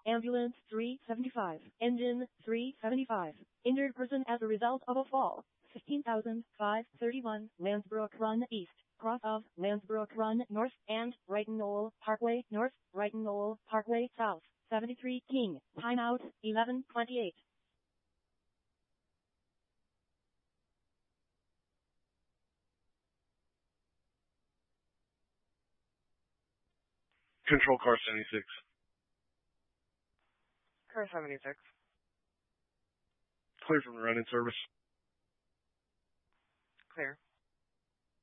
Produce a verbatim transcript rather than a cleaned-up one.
Ambulance three seventy-five. Engine three seventy-five. Injured person as a result of a fall. fifteen thousand five hundred thirty-one Landsbrook Run East. Cross of Landsbrook Run North and Brighton Knoll Parkway North, Brighton Knoll Parkway South. seventy-three King. Timeout eleven twenty-eight. Control car seventy-six. Car seventy-six. Clear from the run-in service. Clear.